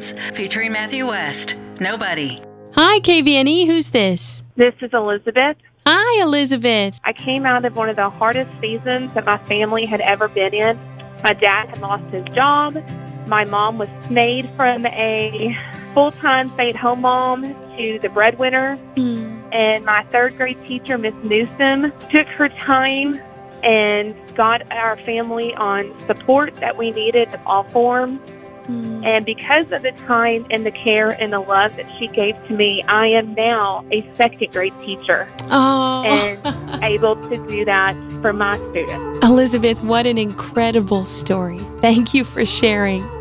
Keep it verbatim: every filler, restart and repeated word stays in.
Sounds, featuring Matthew West. Nobody. Hi, K V N E. Who's this? This is Elizabeth. Hi, Elizabeth. I came out of one of the hardest seasons that my family had ever been in. My dad had lost his job. My mom was made from a full-time stay-at-home mom to the breadwinner. Mm. And my third grade teacher, Miss Newsom, took her time and got our family on support that we needed of all forms. Mm. And because of the time and the care and the love that she gave to me, I am now a second grade teacher Oh. and able to do that for my students. Elizabeth, what an incredible story. Thank you for sharing.